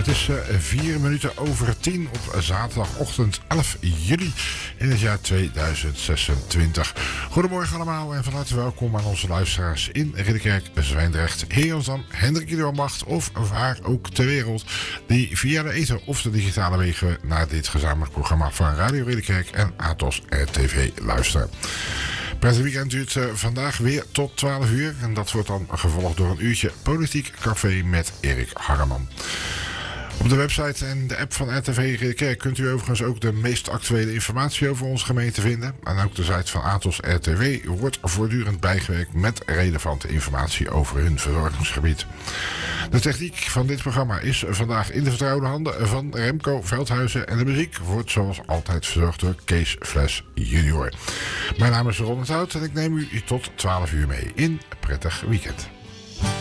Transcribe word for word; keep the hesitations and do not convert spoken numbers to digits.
is uh, vier minuten over tien op zaterdagochtend elf juli in het jaar tweeduizend zesentwintig. Goedemorgen allemaal en van harte welkom aan onze luisteraars in Ridderkerk, Zwijndrecht, Heerenveen, Hendrik Iedermacht of waar ook ter wereld die via de ether of de digitale wegen naar dit gezamenlijk programma van Radio Ridderkerk en Atos R T V luisteren. Prettig weekend duurt uh, vandaag weer tot twaalf uur. En dat wordt dan gevolgd door een uurtje Politiek Café met Erik Harreman. Op de website en de app van R T V Ridderkerk kunt u overigens ook de meest actuele informatie over onze gemeente vinden. En ook de site van Atos R T W wordt voortdurend bijgewerkt met relevante informatie over hun verzorgingsgebied. De techniek van dit programma is vandaag in de vertrouwde handen van Remco Veldhuizen. En de muziek wordt zoals altijd verzorgd door Kees Fles junior. Mijn naam is Ron het Hout en ik neem u tot twaalf uur mee in een prettig weekend.